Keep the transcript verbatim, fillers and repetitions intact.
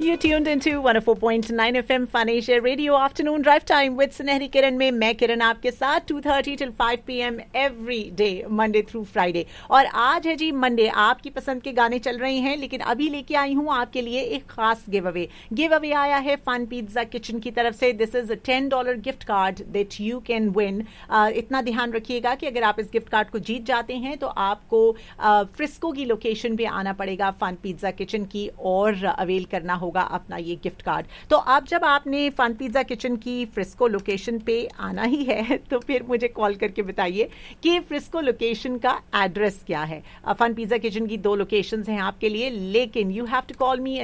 You tuned into one oh four point nine F M Fun Asia Radio Afternoon Drive Time with सुनहरी किरण में मैं किरण आपके साथ two thirty till five p m every day Monday through Friday। और आज है जी Monday, आपकी पसंद के गाने चल रहे हैं, लेकिन अभी लेके आई हूँ आपके लिए एक खास गिव अवे। गिव अवे आया है फन पिज्जा किचन की तरफ से। This is a ten dollar gift card that you can win. इतना ध्यान रखिएगा कि अगर आप इस गिफ्ट कार्ड को जीत जाते हैं तो आपको फ्रिस्को uh, की लोकेशन पे आना पड़ेगा फन पिज्जा किचन की और अवेल करना होगा अपना ये गिफ्ट कार्ड। तो अब जब आपने फन पिज्जा किचन की फ्रिस्को लोकेशन पे आना ही है तो फिर मुझे कॉल करके बताइए कि फ्रिस्को लोकेशन का एड्रेस क्या है। फन पिज्जा किचन की दो लोकेशंस हैं आपके लिए, लेकिन you have to call me